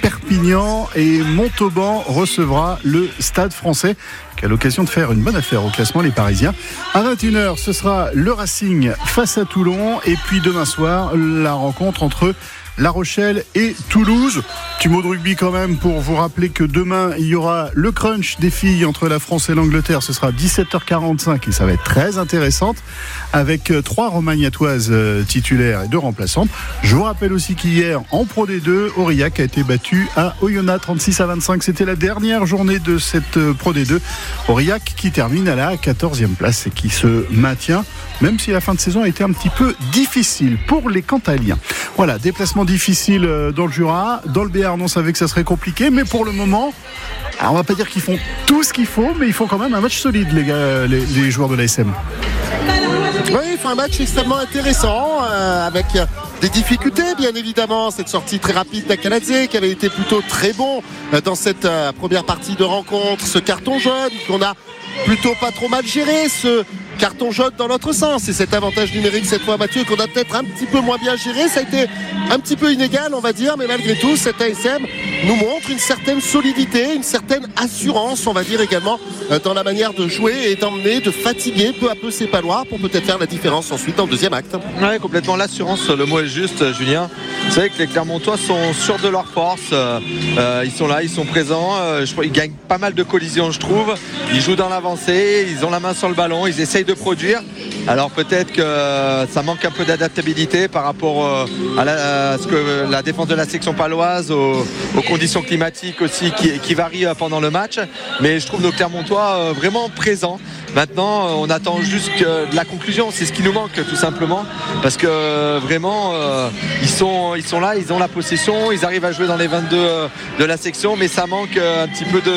Perpignan et Montauban recevra le Stade Français qui a l'occasion de faire une bonne affaire au classement, les Parisiens. À 21h, ce sera le Racing face à Toulon et puis demain soir, la rencontre entre La Rochelle et Toulouse. Petit mot de rugby quand même pour vous rappeler que demain il y aura le crunch des filles entre la France et l'Angleterre. Ce sera 17h45 et ça va être très intéressante avec 3 Romagnatoises titulaires et 2 remplaçantes. Je vous rappelle aussi qu'hier en Pro D2, Aurillac a été battu à Oyonnax 36-25. C'était la dernière journée de cette Pro D2. Aurillac qui termine à la 14e place et qui se maintient même si la fin de saison a été un petit peu difficile pour les Cantaliens. Voilà, déplacement difficile dans le Jura. Dans le Béarn, on savait que ça serait compliqué, mais pour le moment, alors on va pas dire qu'ils font tout ce qu'il faut, mais ils font quand même un match solide, les gars, les joueurs de l'ASM. Oui, ils font un match extrêmement intéressant, avec des difficultés, bien évidemment. Cette sortie très rapide d'Akaladze, qui avait été plutôt très bon dans cette première partie de rencontre. Ce carton jaune qu'on a plutôt pas trop mal géré, ce carton jaune dans l'autre sens, et cet avantage numérique cette fois, Mathieu, qu'on a peut-être un petit peu moins bien géré. Ça a été un petit peu inégal, on va dire, mais malgré tout cet ASM nous montre une certaine solidité, une certaine assurance, on va dire également, dans la manière de jouer et d'emmener, de fatiguer peu à peu ces Palois pour peut-être faire la différence ensuite dans le deuxième acte. Oui, complètement, l'assurance, le mot est juste, Julien. C'est vrai que les Clermontois sont sûrs de leur force, ils sont là, ils sont présents, ils gagnent pas mal de collisions, je trouve. Ils jouent dans l'avancée, ils ont la main sur le ballon, ils essayent de produire. Alors peut-être que ça manque un peu d'adaptabilité par rapport à ce que la défense de la section paloise, aux conditions climatiques aussi qui varient pendant le match. Mais je trouve nos Clermontois vraiment présents. Maintenant, on attend juste de la conclusion. C'est ce qui nous manque, tout simplement. Parce que vraiment, ils sont là, ils ont la possession, ils arrivent à jouer dans les 22 de la section, mais ça manque un petit peu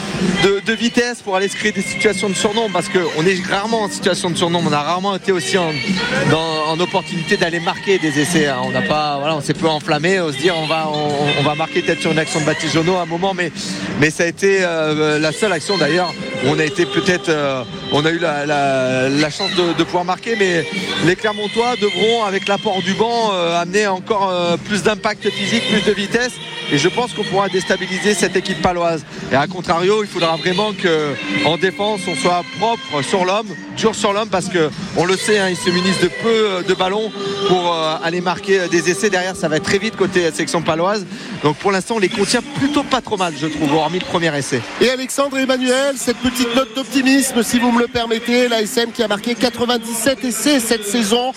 de vitesse pour aller se créer des situations de surnombre. Parce qu'on est rarement en situation de surnombre. On a rarement été aussi en opportunité d'aller marquer des essais. On n'a pas, voilà, on s'est peu enflammé. On se dit on va marquer peut-être sur une action de Baptiste Jonot à un moment, mais ça a été la seule action d'ailleurs où on a été peut-être on a eu la chance de pouvoir marquer, mais les Clermontois devront, avec l'apport du banc, amener encore plus d'impact physique, plus de vitesse, et je pense qu'on pourra déstabiliser cette équipe paloise. Et à contrario, il faudra vraiment qu'en défense on soit propre sur l'homme, dur sur l'homme, parce qu'on le sait, ils se munissent de peu de ballons pour aller marquer des essais. Derrière, ça va être très vite côté section paloise. Donc pour l'instant, on les contient plutôt pas trop mal, je trouve, hormis le premier essai. Et Alexandre et Emmanuel, cette petite note d'optimisme, si vous me le permettez, l'ASM qui a marqué 97 essais cette saison,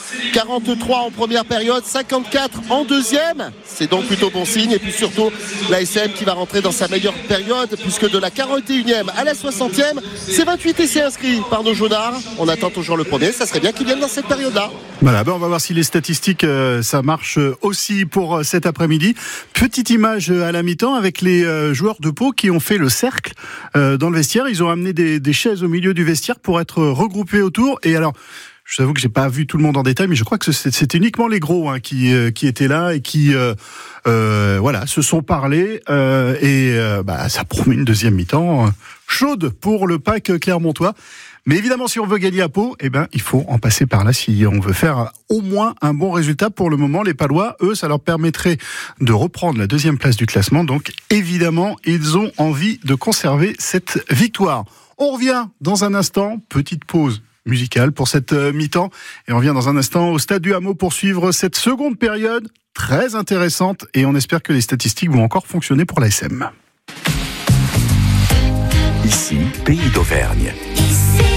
43 en première période, 54 en deuxième, c'est donc plutôt bon signe. Et puis surtout, l'ASM qui va rentrer dans sa meilleure période, puisque de la 41e à la 60e, c'est 28 essais inscrits par nos jaunards. On attend toujours le premier, ça serait bien qu'ils viennent dans cette période-là. Voilà, on va voir si les statistiques, ça marche aussi pour cet après-midi. Petite image à la mi-temps avec les joueurs de Pau qui ont fait le cercle dans le vestiaire. Ils ont amené des chaises au milieu du vestiaire pour être regroupés autour. Et alors, je vous avoue que j'ai pas vu tout le monde en détail, mais je crois que c'était uniquement les gros qui étaient là et qui se sont parlés ça promet une deuxième mi-temps chaude pour le pack clermontois. Mais évidemment, si on veut gagner à Pau, il faut en passer par là si on veut faire au moins un bon résultat. Pour le moment, les Palois, eux, ça leur permettrait de reprendre la deuxième place du classement. Donc, évidemment, ils ont envie de conserver cette victoire. On revient dans un instant, petite pause musicale pour cette mi-temps. Et on revient dans un instant au Stade du Hameau pour suivre cette seconde période très intéressante. Et on espère que les statistiques vont encore fonctionner pour l'ASM. Ici, Pays d'Auvergne. Ici